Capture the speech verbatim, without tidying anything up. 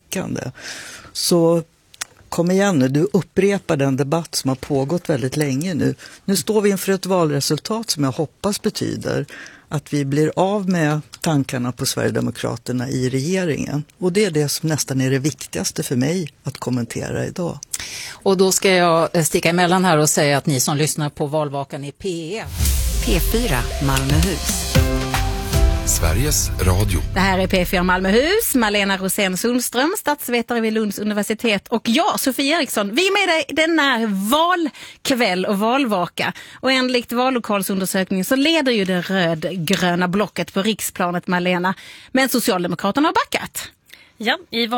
oroväckande. Så kom igen nu, du upprepar den debatt som har pågått väldigt länge nu. Nu står vi inför ett valresultat som jag hoppas betyder att vi blir av med tankarna på Sverigedemokraterna i regeringen. Och det är det som nästan är det viktigaste för mig att kommentera idag. Och då ska jag sticka emellan här och säga att ni som lyssnar på Valvakan i P E. P fyra Malmöhus. Sveriges Radio. Det här är P fyra Malmöhus, Malena Rosén Sundström, statsvetare vid Lunds universitet, och jag, Sofie Eriksson. Vi är med dig denna valkväll och valvaka. Och enligt vallokalsundersökningen så leder ju det röd-gröna blocket på riksplanet, Malena. Men Socialdemokraterna har backat. Ja, i